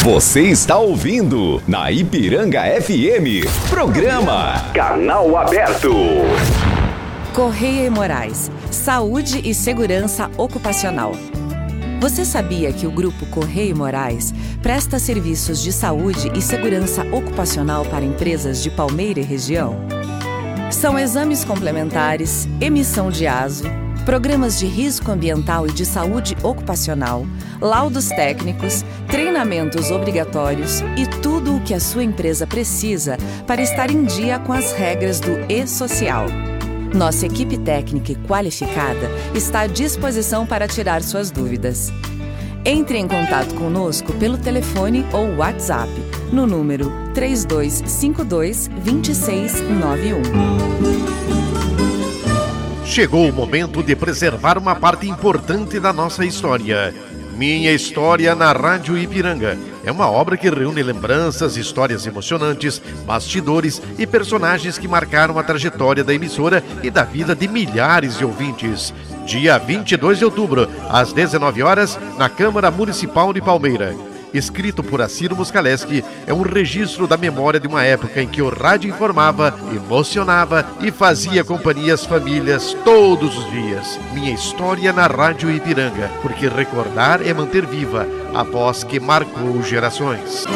Você está ouvindo na Ipiranga FM, programa Canal Aberto. Correia e Moraes, Saúde e Segurança Ocupacional. Você sabia que o Grupo Correia e Moraes presta serviços de saúde e segurança ocupacional para empresas de Palmeira e região? São exames complementares, emissão de ASO, programas de risco ambiental e de saúde ocupacional, laudos técnicos, treinamentos obrigatórios e tudo o que a sua empresa precisa para estar em dia com as regras do E-Social. Nossa equipe técnica e qualificada está à disposição para tirar suas dúvidas. Entre em contato conosco pelo telefone ou WhatsApp no número 3252-2691. Chegou o momento de preservar uma parte importante da nossa história. Minha História na Rádio Ipiranga. É uma obra que reúne lembranças, histórias emocionantes, bastidores e personagens que marcaram a trajetória da emissora e da vida de milhares de ouvintes. Dia 22 de outubro, às 19 horas, na Câmara Municipal de Palmeira. Escrito por Aciro Muscaleski, é um registro da memória de uma época em que o rádio informava, emocionava e fazia companhia às famílias todos os dias. Minha História na Rádio Ipiranga, porque recordar é manter viva a voz que marcou gerações.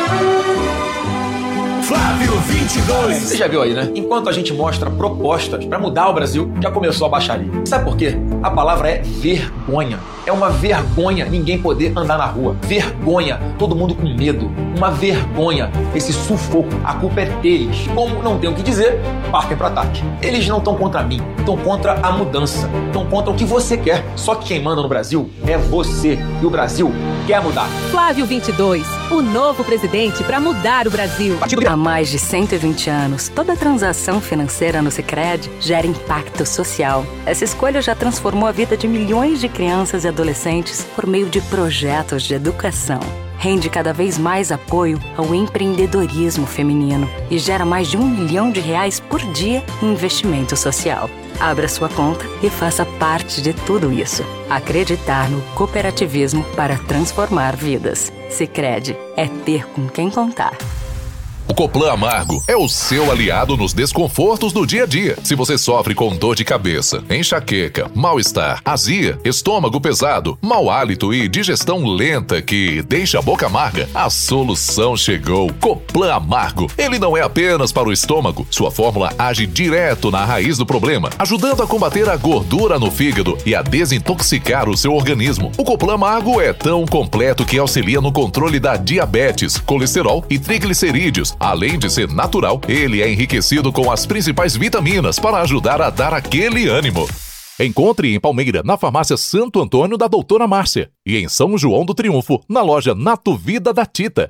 Flávio 22. Você já viu aí, né? Enquanto a gente mostra propostas para mudar o Brasil, já começou a baixaria. Sabe por quê? A palavra é vergonha. É uma vergonha ninguém poder andar na rua. Vergonha, todo mundo com medo. Uma vergonha, esse sufoco. A culpa é deles. Como não tem o que dizer, partem para ataque. Eles não estão contra mim, estão contra a mudança. Estão contra o que você quer. Só que quem manda no Brasil é você. E o Brasil quer mudar. Flávio 22, o novo presidente para mudar o Brasil. Há mais de 120 anos, toda transação financeira no Sicredi gera impacto social. Essa escolha já transformou a vida de milhões de crianças e adolescentes por meio de projetos de educação. Rende cada vez mais apoio ao empreendedorismo feminino e gera mais de R$1 milhão por dia em investimento social. Abra sua conta e faça parte de tudo isso. Acreditar no cooperativismo para transformar vidas. Sicredi é ter com quem contar. O Coplan Amargo é o seu aliado nos desconfortos do dia a dia. Se você sofre com dor de cabeça, enxaqueca, mal-estar, azia, estômago pesado, mau hálito e digestão lenta que deixa a boca amarga, a solução chegou. Coplan Amargo. Ele não é apenas para o estômago. Sua fórmula age direto na raiz do problema, ajudando a combater a gordura no fígado e a desintoxicar o seu organismo. O Coplan Amargo é tão completo que auxilia no controle da diabetes, colesterol e triglicerídeos. Além de ser natural, ele é enriquecido com as principais vitaminas para ajudar a dar aquele ânimo. Encontre em Palmeira, na farmácia Santo Antônio da Doutora Márcia e em São João do Triunfo, na loja Nato Vida da Tita.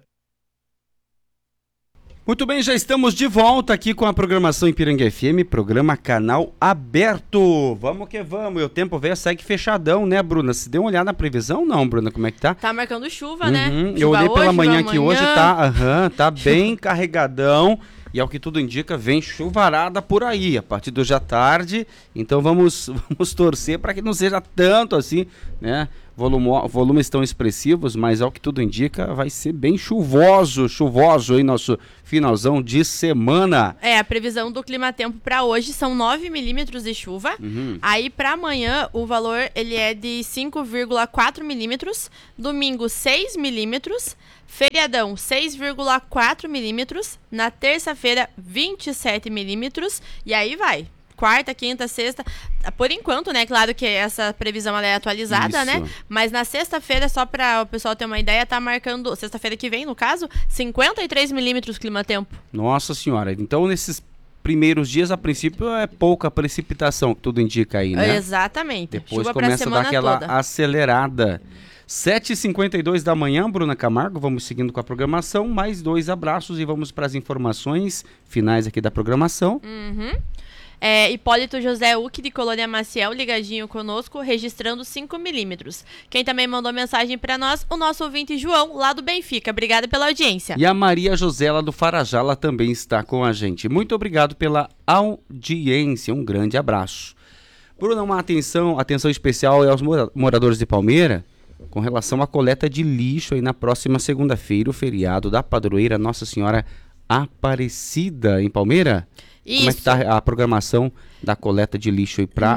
Muito bem, já estamos de volta aqui com a programação Ipiranga FM, programa Canal Aberto. Vamos que vamos, e o tempo veio, segue fechadão, né, Bruna? Se deu uma olhada na previsão, não, Bruna, como é que tá? Tá marcando chuva, né? Chuva eu olhei pela hoje, manhã que hoje tá bem carregadão. E ao que tudo indica, vem chuvarada por aí, a partir de hoje à tarde. Então vamos torcer para que não seja tanto assim, né? Volumes tão expressivos, mas ao que tudo indica, vai ser bem chuvoso aí nosso finalzão de semana. A previsão do Climatempo para hoje são 9 milímetros de chuva. Aí para amanhã o valor ele é de 5,4 milímetros. Domingo 6 milímetros. Feriadão 6,4 milímetros. Na terça-feira 27 milímetros. E aí vai. Quarta, quinta, sexta, por enquanto, né, claro que essa previsão ela é atualizada, isso, né, mas na sexta-feira, só para o pessoal ter uma ideia, tá marcando, sexta-feira que vem, no caso, 53 milímetros Climatempo. Nossa senhora, então nesses primeiros dias, a princípio, é pouca precipitação, que tudo indica aí, né? Exatamente. Depois chuva começa a dar aquela toda acelerada. 7h52 da manhã, Bruna Camargo, vamos seguindo com a programação, mais 2 abraços e vamos para as informações finais aqui da programação. Hipólito José Uck, de Colônia Maciel, ligadinho conosco, registrando 5 milímetros. Quem também mandou mensagem para nós, o nosso ouvinte João, lá do Benfica. Obrigada pela audiência. E a Maria Josela do Farajala também está com a gente. Muito obrigado pela audiência. Um grande abraço. Bruna, uma atenção especial aos moradores de Palmeira, com relação à coleta de lixo aí na próxima segunda-feira, o feriado da padroeira Nossa Senhora Aparecida, em Palmeira? Isso. Como é que tá a programação da coleta de lixo aí para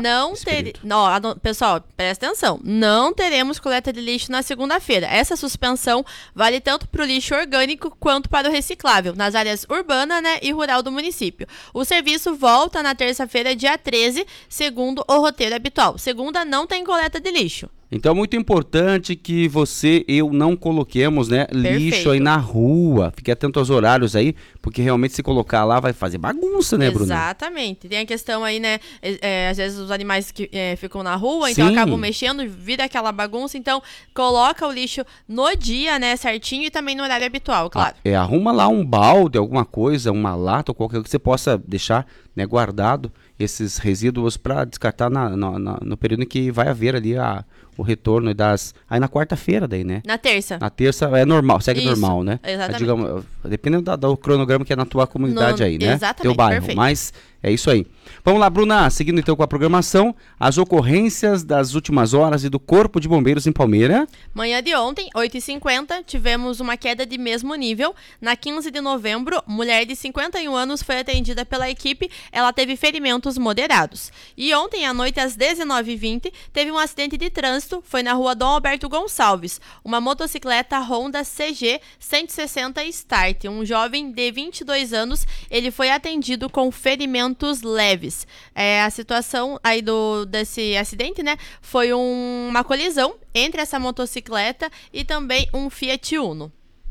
pessoal, presta atenção. Não teremos coleta de lixo na segunda-feira. Essa suspensão vale tanto para o lixo orgânico quanto para o reciclável, nas áreas urbana, né, e rural do município. O serviço volta na terça-feira, dia 13, segundo o roteiro habitual. Segunda não tem coleta de lixo. Então é muito importante que você e eu não coloquemos, né, lixo aí na rua. Fique atento aos horários aí, porque realmente se colocar lá vai fazer bagunça, né, Bruna? Exatamente. Tem a questão aí, né, às vezes os animais que ficam na rua, então acabam mexendo, vira aquela bagunça. Então coloca o lixo no dia, né, certinho, e também no horário habitual, claro. Arruma lá um balde, alguma coisa, uma lata ou qualquer coisa que você possa deixar, né, guardado esses resíduos para descartar no período em que vai haver ali o retorno aí na quarta-feira daí, né? Na terça. Na terça é normal, segue Isso, normal, né? Exatamente. Digamos, dependendo do cronograma que é na tua comunidade aí, né? Exatamente, Teu bairro, perfeito. mas é isso aí. Vamos lá, Bruna, seguindo então com a programação, as ocorrências das últimas horas e do Corpo de Bombeiros em Palmeira. Manhã de ontem, 8h50, tivemos uma queda de mesmo nível. Na 15 de novembro, mulher de 51 anos foi atendida pela equipe, ela teve ferimentos moderados. E ontem, à noite, às 19h20, teve um acidente de trânsito, foi na rua Dom Alberto Gonçalves. Uma motocicleta Honda CG 160 Start. Um jovem de 22 anos, ele foi atendido com ferimentos leves. A situação aí desse acidente, né, foi uma colisão entre essa motocicleta e também um Fiat Uno.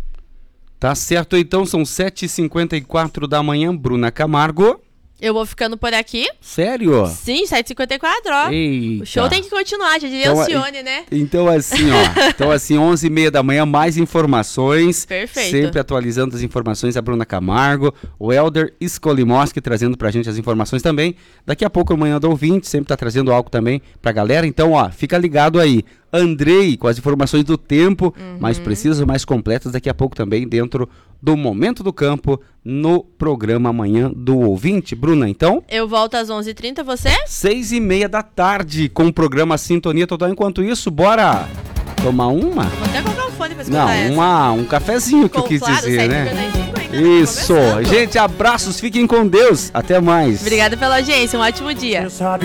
Tá certo, então, são 7h54 da manhã, Bruna Camargo. Eu vou ficando por aqui. Sério? Sim, 7h54, ó. Eita. O show tem que continuar, já diria Então, Alcione, né? Então assim, ó. Então assim, 11h30 da manhã, mais informações. Perfeito. Sempre atualizando as informações, a Bruna Camargo, o Helder Skolimoski trazendo pra gente as informações também. Daqui a pouco, amanhã do ouvinte, sempre tá trazendo algo também pra galera. Então, ó, fica ligado aí. Andrei com as informações do tempo, mais precisas, mais completas, daqui a pouco também dentro do Momento do Campo, no programa Amanhã do Ouvinte. Bruna, então? Eu volto às 11h30, você? 6h30 da tarde, com o programa Sintonia Total. Enquanto isso, bora tomar uma? Vou até colocar o fone pra escutar essa. Não, um cafezinho que eu quis dizer, né? Isso, gente, abraços, fiquem com Deus, até mais. Obrigada pela audiência, um ótimo dia.